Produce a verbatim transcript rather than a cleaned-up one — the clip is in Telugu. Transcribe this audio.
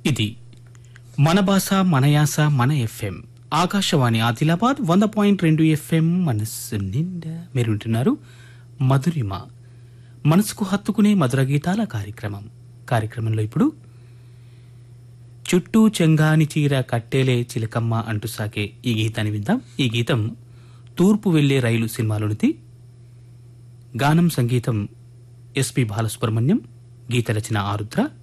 ఇది మన భాష మన యాస మన ఎఫ్ఎం ఆకాశవాణి ఆదిలాబాద్ వంద పాయింట్ రెండు ఎఫ్ఎం మనస్సు నిండా మీరు వింటున్నారు మధురిమ మనసుకు హత్తుకునే మధుర గీతాల కార్యక్రమం. కార్యక్రమంలో ఇప్పుడు చుట్టూ చెంగాని చీర కట్టేలే చిలకమ్మ అంటూ సాగే ఈ గీతాన్ని విందాం. ఈ గీతం తూర్పు వెళ్లే రైలు సినిమాలోనిది. గానం సంగీతం ఎస్పి బాలసుబ్రహ్మణ్యం, గీత రచన ఆరుద్ర.